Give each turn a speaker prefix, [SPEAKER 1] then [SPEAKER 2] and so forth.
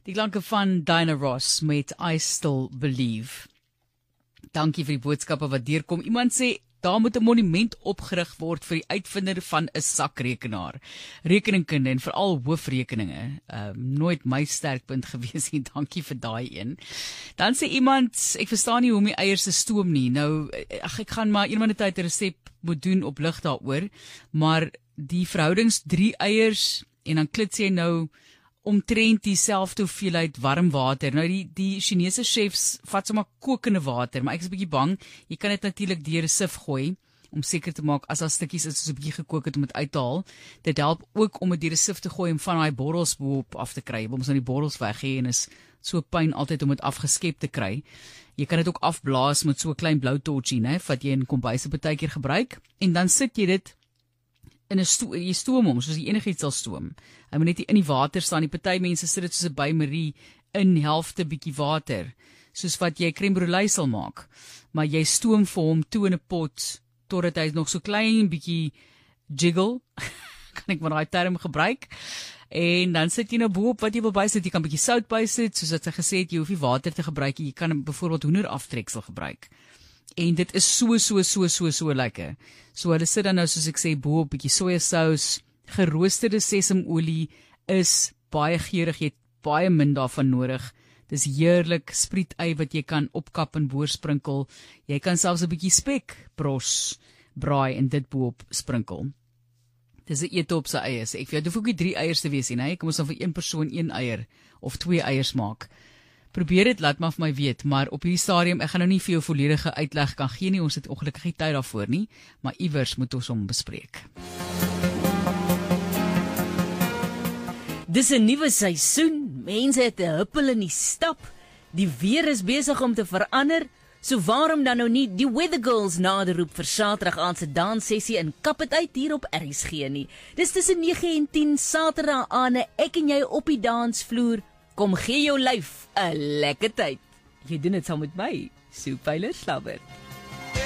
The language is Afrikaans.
[SPEAKER 1] Die klanke van Diana Ross met I Still Believe. Dankie vir die boodskappe wat deurkom. Iemand sê, daar moet 'n monument opgerig word vir die uitvinder van 'n sakrekenaar. Rekeningkunde en veral hoofrekeninge. Nooit my sterkpunt gewees nie. Dankie vir daai een. Dan sê iemand, ek verstaan nie hoe om die eiers te stoom nie. Nou, ek gaan maar een van die tyd 'n resep moet doen op lig daaroor, maar die verhoudings 3 eiers en dan klits jy nou omtrent dieselfde hoeveelheid warm water. Nou die Chinese chefs vat sommer kokende water, maar ek is 'n bietjie bang. Jy kan dit natuurlik deur 'n sif gooi om seker te maak as daar stukkies is soos 'n bietjie gekook het om dit uit te haal. Dit help ook om dit deur 'n sif te gooi om van daai borrels bo-op af te kry. Jy wil mos nou die borrels weggee en is so pyn altyd om dit afgeskep te kry. Jy kan dit ook afblaas met so 'n klein blou torchie, né, wat jy in kombuise baie keer gebruik en dan sit jy dit in 'n jy stoom hom soos jy enigiets sal stoom. Hy moet net nie in die water staan nie. Party mense sit dit soos 'n baie-marie in helfte bietjie water, soos wat jy crème brûlée sal maak. Maar jy stoom vir hom toe in 'n pot totdat hy nog so klein bietjie jiggle, kan ek maar daai term gebruik. En dan sit jy nou bo-op wat jy wil bysit. Jy kan 'n bietjie sout bysit, soos wat sy gesê het, jy hoef nie water te gebruik nie. Jy kan byvoorbeeld hoenderaftreksel gebruik. En dit is so lekker. So hulle sit dan nou, soos ek sê, bo-op bietjie sojasous, geroosterde sesamolie is baie geurig, jy het baie min daarvan nodig. Dis heerlik, sprietei wat jy kan opkap en boorsprinkel. Jy kan selfs 'n bietjie spek bros braai en dit bo-op sprinkel. Dis 'n ete op sy eie. Ek vir jou, hoef ook nie 3 eiers te wees nie, hè? Kom ons dan vir een persoon 1 eier of 2 eiers maak. Probeer dit, laat maar vir my weet, maar op hierdie stadium, ek gaan nou nie vir jou volledige uitleg kan gee nie, ons het ongelukkig nie tyd daarvoor nie, maar iewers moet ons hom bespreek.
[SPEAKER 2] Dis 'n nuwe seisoen, mense het 'n huppel in die stap, die weer is besig om te verander, so waarom dan nou nie die Weather Girls naderroep vir Saterdag aand se danssessie in Kap het uit hier op RSG nie. Dis tussen 9 en 10 Saterdag aande, ek en jy op die dansvloer. Kom gee jou lyf 'n lekker tyd. Jy doen dit saam met my, Sue Pyler Slabber.